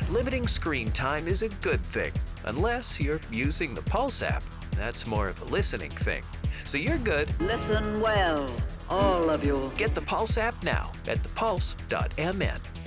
Limiting screen time is a good thing, unless you're using the Pulse app. That's more of a listening thing. So you're good. Listen well, all of you. Get the Pulse app now at thepulse.mn.